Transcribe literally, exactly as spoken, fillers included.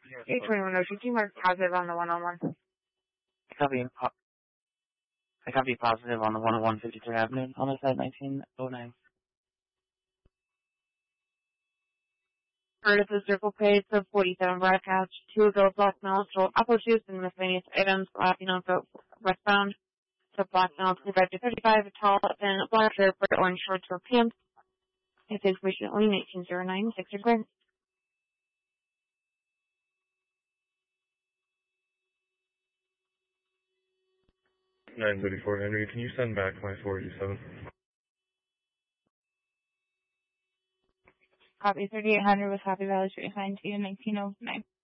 eight twenty-one oh two, mark positive on the one oh one. I copy, po- I copy positive on the one oh one fifty-third Avenue, homicide nineteen oh nine. Part of the Circle K, sub forty-seven broadcast, two adult black males sold apple juice and miscellaneous items, Latino vote westbound. So black male twenty-five to thirty-five, tall, thin, black shirt, bright orange shorts or pants. It is recently nineteen oh nine, six square. nine thirty-four Henry, can you send back my four eighty-seven? Copy thirty-eight hundred was Happy Valley Street, assigned to you, nineteen oh nine.